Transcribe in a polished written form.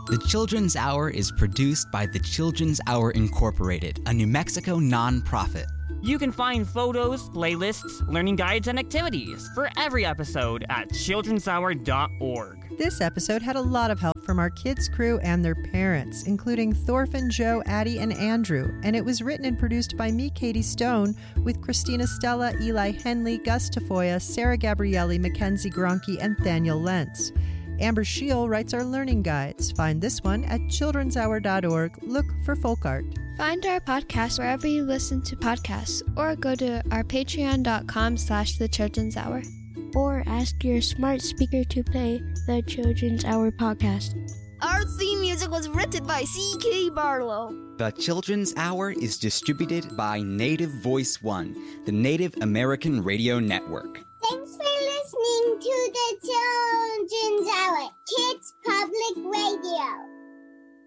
The Children's Hour is produced by the Children's Hour Incorporated, a New Mexico nonprofit. You can find photos, playlists, learning guides, and activities for every episode at childrenshour.org. This episode had a lot of help from our kids' crew and their parents, including Thorfinn, Joe, Addie, and Andrew, and it was written and produced by me, Katie Stone, with Christina Stella, Eli Henley, Gus Tafoya, Sarah Gabrielli, Mackenzie Gronke, and Thaniel Lentz. Amber Scheel writes our learning guides. Find this one at childrenshour.org. Look for folk art. Find our podcast wherever you listen to podcasts, or go to our patreon.com/thechildren'shour. Or ask your smart speaker to play the Children's Hour podcast. Our theme music was written by C.K. Barlow. The Children's Hour is distributed by Native Voice One, the Native American Radio Network. Thanks for listening to the Children's Hour, Kids Public Radio.